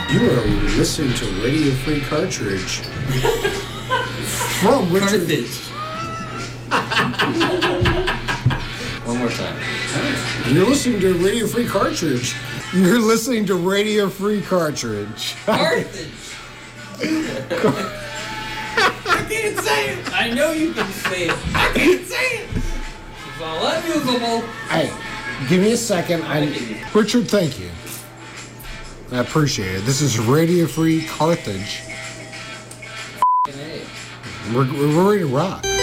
You are listening to Radio Free Cartridge from Richard. One more time. You're listening to Radio Free Cartridge. You're listening to Radio Free Cartridge. Carthage. I can't say it. I know you can say it. I can't say it. It's all unusable. Hey, give me a second. Richard, thank you. I appreciate it. This is Radio Free Carthage. We're ready to rock.